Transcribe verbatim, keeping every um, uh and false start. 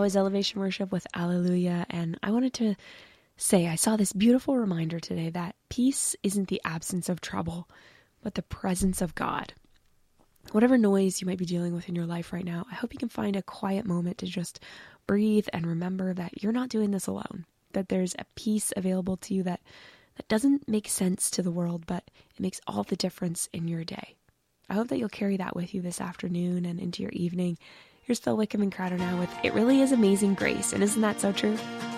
That was Elevation Worship with Alleluia, and I wanted to say I saw this beautiful reminder today that peace isn't the absence of trouble, but the presence of God. Whatever noise you might be dealing with in your life right now, I hope you can find a quiet moment to just breathe and remember that you're not doing this alone, that there's a peace available to you that, that doesn't make sense to the world, but it makes all the difference in your day. I hope that you'll carry that with you this afternoon and into your evening. Here's Phil Wickham and Crowder now with It Really Is Amazing Grace, and isn't that so true?